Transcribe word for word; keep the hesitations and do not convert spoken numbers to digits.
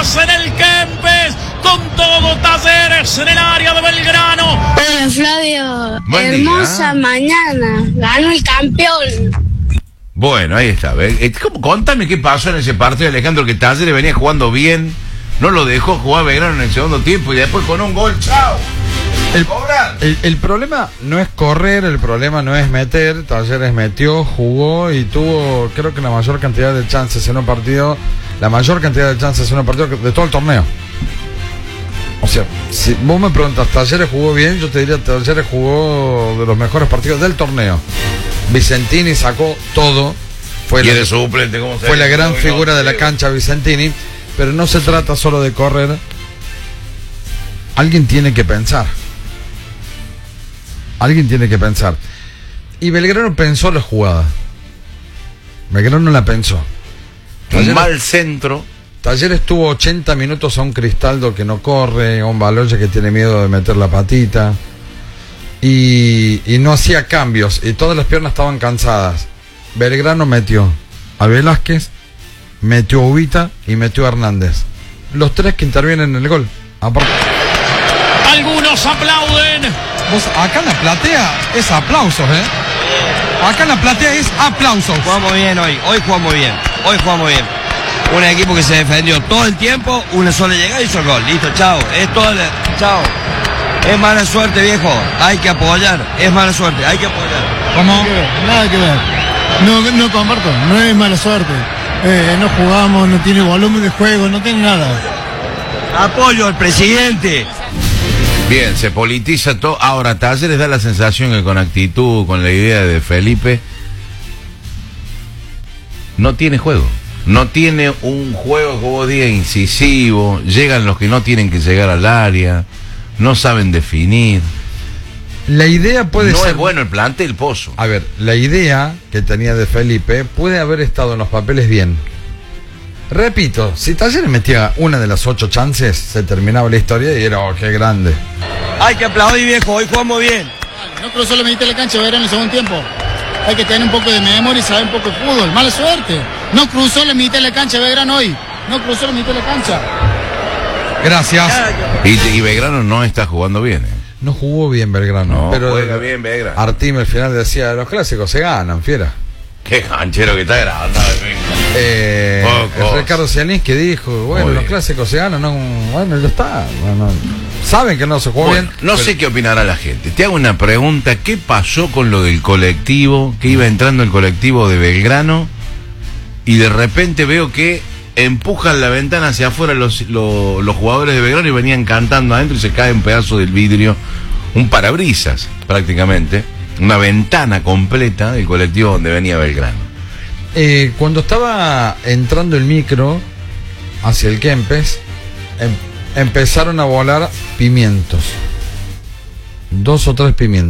Talleres en el Kempes, con todo Talleres en el área de Belgrano. Hola Flavio, Buen hermosa día. mañana, ganó el campeón. Bueno, ahí está. ¿Ve? ¿Cómo? Contame qué pasó en ese partido, Alejandro, que Talleres venía jugando bien, no lo dejó jugar Belgrano en el segundo tiempo y después con un gol, chao. El, el, el problema no es correr, el problema no es meter. Talleres metió, jugó y tuvo, creo que la mayor cantidad de chances en un partido, la mayor cantidad de chances en un partido de todo el torneo. O sea, si vos me preguntas, ¿Talleres jugó bien? Yo te diría, Talleres jugó de los mejores partidos del torneo. Vicentini sacó todo. Fue Y la, de suplente, ¿cómo se fue la gran no, figura no, de la no, cancha Vicentini. Pero no se trata solo de correr. Alguien tiene que pensar. Alguien tiene que pensar. Y Belgrano pensó la jugada. Belgrano la pensó. Un Talleres, mal centro. Talleres tuvo ochenta minutos a un Cristaldo que no corre, a un Baloya que tiene miedo de meter la patita. Y, y no hacía cambios. Y todas las piernas estaban cansadas. Belgrano metió a Velázquez, metió a Ubita y metió a Hernández. Los tres que intervienen en el gol. Aparte, Algunos aplauden. Vos, acá en la platea es aplausos, ¿eh? Acá en la platea es aplausos. Jugamos bien hoy, hoy jugamos bien, hoy jugamos bien. Un equipo que se defendió todo el tiempo, una sola llegada y hizo el gol. Listo, chao. Es todo el... Chao. Es mala suerte, viejo. Hay que apoyar. Es mala suerte, hay que apoyar. ¿Cómo? Nada que ver. No, no comparto, no es mala suerte. Eh, no jugamos, no tiene volumen de juego, no tiene nada. Apoyo al presidente. Bien, se politiza todo. Ahora, Talleres da la sensación que con actitud, con la idea de Felipe, no tiene juego. No tiene un juego, como vos digas, incisivo. Llegan los que no tienen que llegar al área. No saben definir. la idea puede no ser... es bueno el plantel, Pozo. A ver, la idea que tenía de Felipe puede haber estado en los papeles bien. Repito, si Talleres metía una de las ocho chances, se terminaba la historia y era, oh, qué grande. Hay que aplaudir, viejo, hoy jugamos bien. No cruzó la mitad de la cancha, ver en el segundo tiempo. Hay que tener un poco de memoria y saber un poco de fútbol. Mala suerte. No cruzó la mitad de la cancha, Belgrano hoy. No cruzó la mitad de la cancha. Gracias. Y, y Belgrano no está jugando bien. ¿eh? No jugó bien Belgrano, No, pero juega bien Belgrano. Artim al final decía, los clásicos se ganan, fiera. Qué canchero que está grande. Eh, Pocos. Ricardo Cianis que dijo, bueno, Muy los bien. clásicos se ganan, no, bueno, ya está. Bueno, saben que no se juega Bueno, bien. no pero- sé qué opinará la gente. Te hago una pregunta. ¿Qué pasó con lo del colectivo? Que iba entrando el colectivo de Belgrano y de repente veo que empujan la ventana hacia afuera los, los, los jugadores de Belgrano y venían cantando adentro y se cae un pedazo del vidrio, un parabrisas prácticamente, una ventana completa del colectivo donde venía Belgrano. Eh, cuando estaba entrando el micro hacia el Kempes, em- empezaron a volar pimientos. Dos o tres pimientos.